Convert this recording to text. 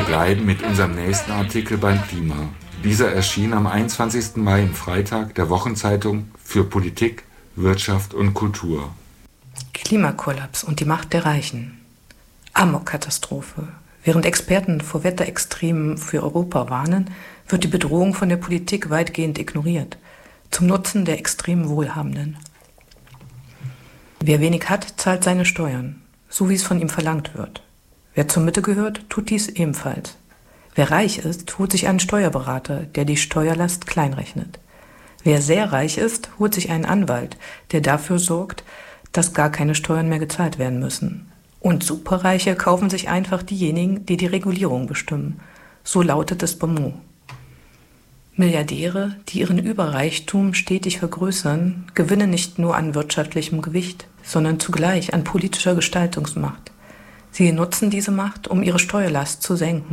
bleiben mit unserem nächsten Artikel beim Klima. Dieser erschien am 21. Mai im Freitag der Wochenzeitung für Politik, Wirtschaft und Kultur. Klimakollaps und die Macht der Reichen. Amok-Katastrophe. Während Experten vor Wetterextremen für Europa warnen, wird die Bedrohung von der Politik weitgehend ignoriert, zum Nutzen der extrem Wohlhabenden. Wer wenig hat, zahlt seine Steuern, so wie es von ihm verlangt wird. Wer zur Mitte gehört, tut dies ebenfalls. Wer reich ist, holt sich einen Steuerberater, der die Steuerlast kleinrechnet. Wer sehr reich ist, holt sich einen Anwalt, der dafür sorgt, dass gar keine Steuern mehr gezahlt werden müssen. Und Superreiche kaufen sich einfach diejenigen, die die Regulierung bestimmen. So lautet es Bonmot. Milliardäre, die ihren Überreichtum stetig vergrößern, gewinnen nicht nur an wirtschaftlichem Gewicht, sondern zugleich an politischer Gestaltungsmacht. Sie nutzen diese Macht, um ihre Steuerlast zu senken.